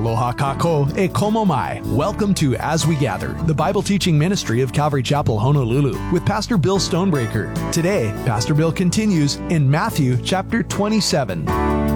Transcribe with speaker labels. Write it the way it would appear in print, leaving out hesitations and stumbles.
Speaker 1: Aloha kako e komo mai. Welcome to As We Gather, the Bible teaching ministry of Calvary Chapel, Honolulu, with Pastor Bill Stonebreaker. Today, Pastor Bill continues in Matthew chapter 27.